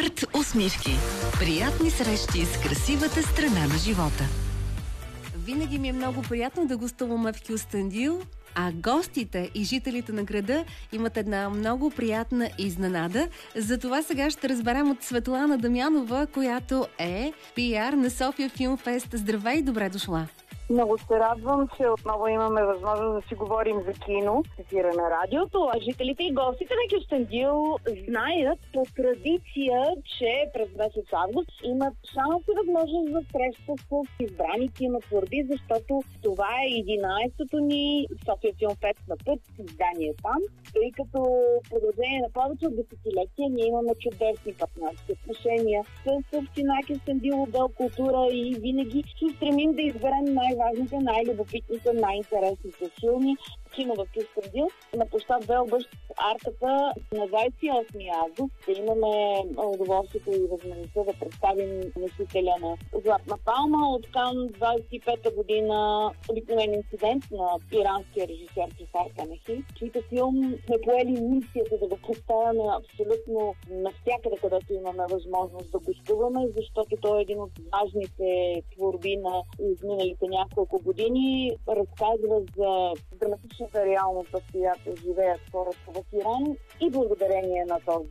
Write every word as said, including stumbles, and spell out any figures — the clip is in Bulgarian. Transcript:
Арт усмивки. Приятни срещи с красивата страна на живота. Винаги ми е много приятно да гостуваме в Кюстендил, а гостите и жителите на града имат една много приятна изненада. Затова сега ще разберем от Светлана Дамянова, която е пиар на София Филм Фест. Здравей и добре дошла! Много се радвам, че отново имаме възможност да си говорим за кино, ефира на радиото, а жителите и гостите на Кюстендил знаят по традиция, че през месец август имат шанс и възможност за среща с избрани кинотворби, защото това е единайсетото ни София Филм Фест на път, издание там, тъй като продължение на повече от десетилетия ние имаме чудесни партньорски отношения с община Кюстендил, отдел култура и винаги се стремим да изберем най-важните, най-любопитните, най-интересните филми. Кино в Кюстендил на площад Белбъщ Арката на двадесет и осми август ще имаме удоволствието и възможността да представим носителя на Златна палма от Кан двадесет и пета година Обикновен инцидент на иранския режисьор Кесар Канехи, чийто филм сме поели мисията да го представяме абсолютно навсякъде, където имаме възможност да гостуваме, защото той е един от важните творби на изминалите няколко години. Разказва за драматичната реалност, в която живеят хората в Иран, и благодарение на този